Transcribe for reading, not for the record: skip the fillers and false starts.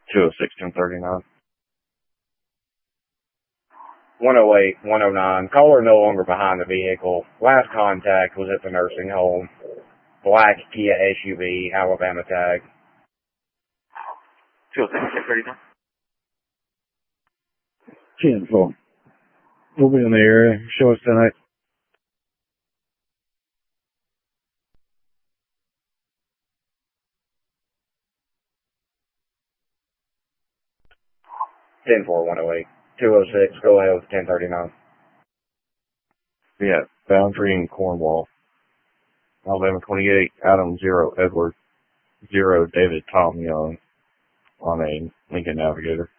206, 1039. 108, 109. Caller no longer behind the vehicle. Last contact was at the nursing home. Black Kia SUV, Alabama tag. 206, 1039. 10-4. We'll be in the area. Show us tonight. Ten four 108. 206, go ahead with 1039. Yeah, Boundary in Cornwall. Alabama 28, Adam 0, Edward 0, David Tom Young on a Lincoln Navigator.